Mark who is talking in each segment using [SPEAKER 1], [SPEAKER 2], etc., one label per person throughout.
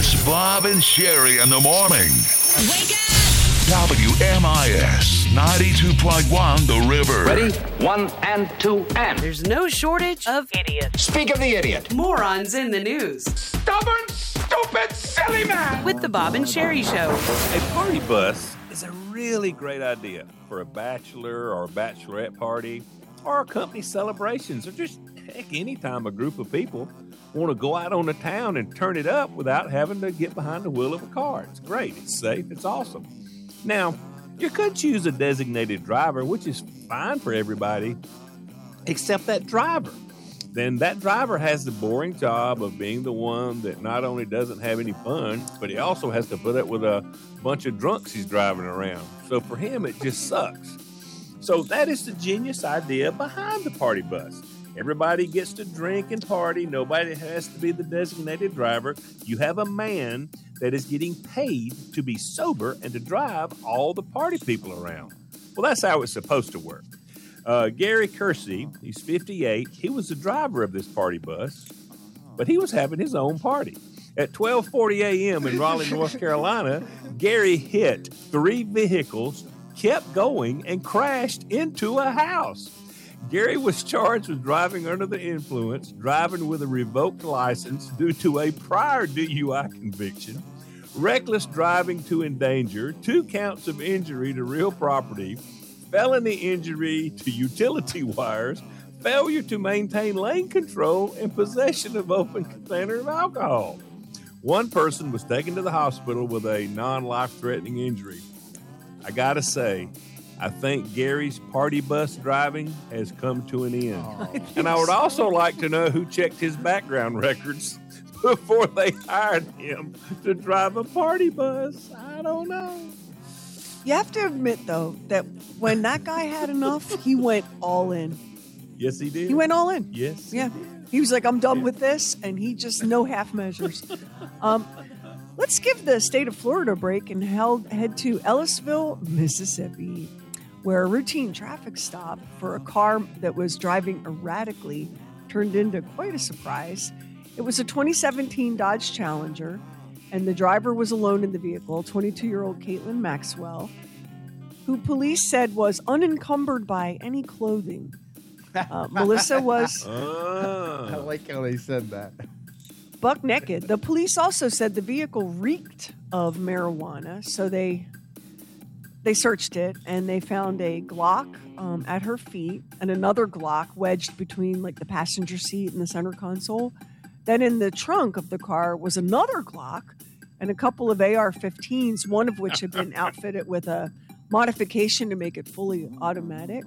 [SPEAKER 1] It's Bob and Sherry in the morning.
[SPEAKER 2] Wake up!
[SPEAKER 1] WMIS 92.1 The River.
[SPEAKER 3] Ready? 1 and 2 and.
[SPEAKER 2] There's no shortage of idiots.
[SPEAKER 3] Speak of the idiot.
[SPEAKER 2] Morons in the news.
[SPEAKER 3] Stubborn, stupid, silly man.
[SPEAKER 2] With the Bob and Sherry Show.
[SPEAKER 4] A party bus is a really great idea for a bachelor or a bachelorette party or a company celebrations or just heck any time a group of people want to go out on the town and turn it up without having to get behind the wheel of a car. It's great. It's safe. It's awesome. Now, you could choose a designated driver, which is fine for everybody except that driver. Then that driver has the boring job of being the one that not only doesn't have any fun, but he also has to put up with a bunch of drunks he's driving around. So for him, it just sucks. So that is the genius idea behind the party bus. Everybody gets to drink and party. Nobody has to be the designated driver. You have a man that is getting paid to be sober and to drive all the party people around. Well, that's how it's supposed to work. Gary Kersey, he's 58. He was the driver of this party bus, but he was having his own party. At 12:40 a.m. in Raleigh, North Carolina, Gary hit 3 vehicles, kept going, and crashed into a house. Gary was charged with driving under the influence, driving with a revoked license due to a prior DUI conviction, reckless driving to endanger, 2 counts of injury to real property, felony injury to utility wires, failure to maintain lane control, and possession of open container of alcohol. One person was taken to the hospital with a non-life-threatening injury. I gotta say, I think Gary's party bus driving has come to an end. And I would also like to know who checked his background records before they hired him to drive a party bus. I don't know.
[SPEAKER 5] You have to admit, though, that when that guy had enough, he went all in.
[SPEAKER 4] Yes, he did.
[SPEAKER 5] He went all in.
[SPEAKER 4] Yes.
[SPEAKER 5] Yeah. He was like, I'm done with this, and he just no half measures. Let's give the state of Florida a break and head to Ellisville, Mississippi, where a routine traffic stop for a car that was driving erratically turned into quite a surprise. It was a 2017 Dodge Challenger, and the driver was alone in the vehicle, 22-year-old Caitlin Maxwell, who police said was unencumbered by any clothing. Melissa was...
[SPEAKER 6] I like how they said that.
[SPEAKER 5] Buck naked. The police also said the vehicle reeked of marijuana, so they searched it, and they found a Glock at her feet and another Glock wedged between like the passenger seat and the center console. Then in the trunk of the car was another Glock and a couple of AR-15s, one of which had been outfitted with a modification to make it fully automatic.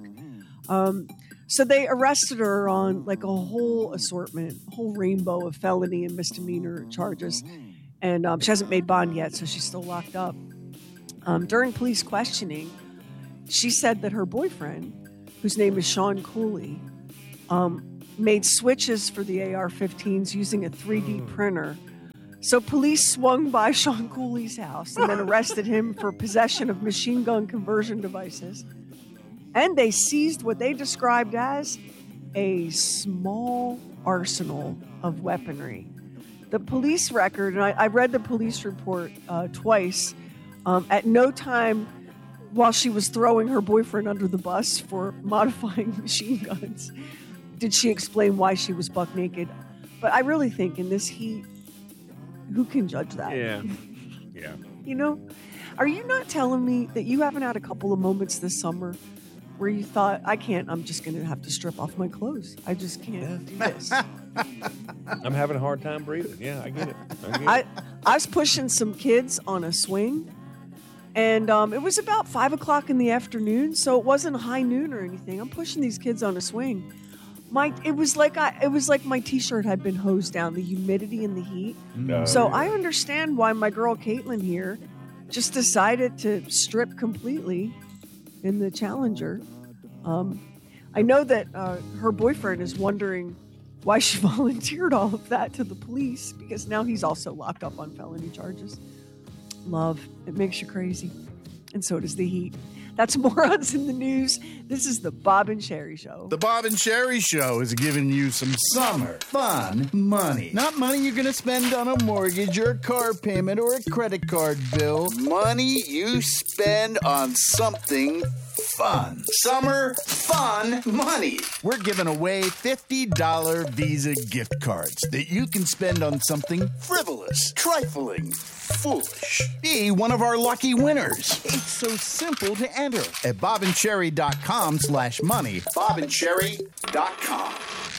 [SPEAKER 5] So they arrested her on like a whole assortment, a whole rainbow of felony and misdemeanor charges. And she hasn't made bond yet, so she's still locked up. During police questioning, she said that her boyfriend, whose name is Sean Cooley, made switches for the AR-15s using a 3D printer. So police swung by Sean Cooley's house and then arrested him for possession of machine gun conversion devices. And they seized what they described as a small arsenal of weaponry. The police record, and I read the police report twice, at no time while she was throwing her boyfriend under the bus for modifying machine guns did she explain why she was buck naked. But I really think in this heat, who can judge that?
[SPEAKER 4] Yeah. Yeah.
[SPEAKER 5] You know, are you not telling me that you haven't had a couple of moments this summer where you thought, I'm just going to have to strip off my clothes. I just can't do this.
[SPEAKER 4] I'm having a hard time breathing. Yeah, I get it.
[SPEAKER 5] I was pushing some kids on a swing, and it was about 5 o'clock in the afternoon, so it wasn't high noon or anything. I'm pushing these kids on a swing. It was like my t-shirt had been hosed down, the humidity and the heat.
[SPEAKER 4] No.
[SPEAKER 5] So I understand why my girl Caitlin here just decided to strip completely in the Challenger. I know that her boyfriend is wondering why she volunteered all of that to the police, because now he's also locked up on felony charges. Love, it makes you crazy. And so does the heat. That's Morons in the News. This is the Bob and Sherry Show.
[SPEAKER 7] The Bob and Sherry Show is giving you some summer fun money. Not money you're going to spend on a mortgage or a car payment or a credit card bill. Money you spend on something fun. Summer fun money. We're giving away $50 Visa gift cards that you can spend on something frivolous, trifling, foolish. Be one of our lucky winners. It's so simple to enter at bobandcherry.com/money. bobandcherry.com.